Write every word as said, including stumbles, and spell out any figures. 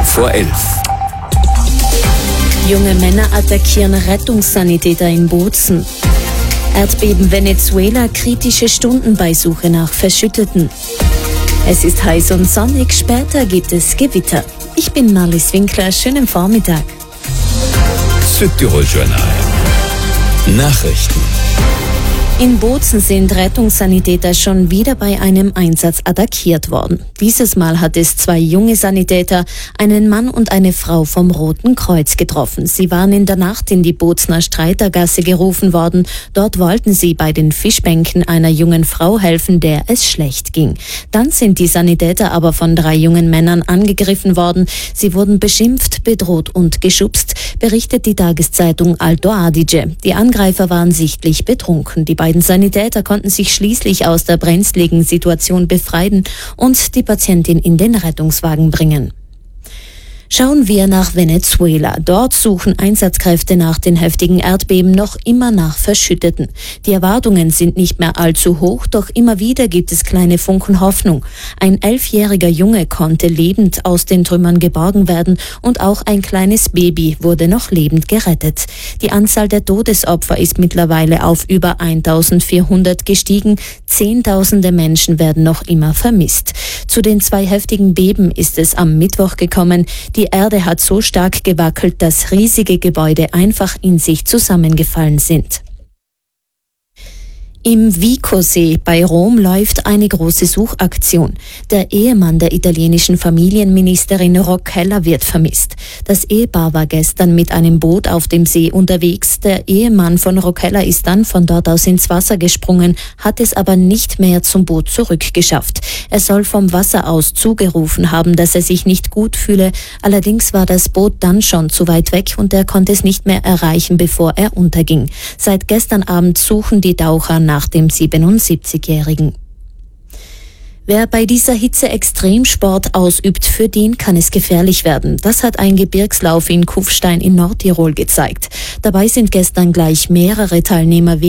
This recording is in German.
vor elf. Junge Männer attackieren Rettungssanitäter in Bozen. Erdbeben Venezuela, kritische Stunden bei Suche nach Verschütteten. Es ist heiß und sonnig, später gibt es Gewitter. Ich bin Marlies Winkler, schönen Vormittag. Südtirol Journal. Nachrichten. In Bozen sind Rettungssanitäter schon wieder bei einem Einsatz attackiert worden. Dieses Mal hat es zwei junge Sanitäter, einen Mann und eine Frau vom Roten Kreuz getroffen. Sie waren in der Nacht in die Bozener Streitergasse gerufen worden. Dort wollten sie bei den Fischbänken einer jungen Frau helfen, der es schlecht ging. Dann sind die Sanitäter aber von drei jungen Männern angegriffen worden. Sie wurden beschimpft, bedroht und geschubst, berichtet die Tageszeitung Alto Adige. Die Angreifer waren sichtlich betrunken. Die beiden Sanitäter konnten sich schließlich aus der brenzligen Situation befreien und die Patientin in den Rettungswagen bringen. Schauen wir nach Venezuela. Dort suchen Einsatzkräfte nach den heftigen Erdbeben noch immer nach Verschütteten. Die Erwartungen sind nicht mehr allzu hoch, doch immer wieder gibt es kleine Funken Hoffnung. Ein elfjähriger Junge konnte lebend aus den Trümmern geborgen werden und auch ein kleines Baby wurde noch lebend gerettet. Die Anzahl der Todesopfer ist mittlerweile auf über eintausendvierhundert gestiegen. Zehntausende Menschen werden noch immer vermisst. Zu den zwei heftigen Beben ist es am Mittwoch gekommen. Die Erde hat so stark gewackelt, dass riesige Gebäude einfach in sich zusammengefallen sind. Im Vicosee bei Rom läuft eine große Suchaktion. Der Ehemann der italienischen Familienministerin Roccella wird vermisst. Das Ehepaar war gestern mit einem Boot auf dem See unterwegs. Der Ehemann von Roccella ist dann von dort aus ins Wasser gesprungen, hat es aber nicht mehr zum Boot zurückgeschafft. Er soll vom Wasser aus zugerufen haben, dass er sich nicht gut fühle. Allerdings war das Boot dann schon zu weit weg und er konnte es nicht mehr erreichen, bevor er unterging. Seit gestern Abend suchen die Taucher nach dem siebenundsiebzigjährigen. Wer bei dieser Hitze Extremsport ausübt, für den kann es gefährlich werden. Das hat ein Gebirgslauf in Kufstein in Nordtirol gezeigt. Dabei sind gestern gleich mehrere Teilnehmer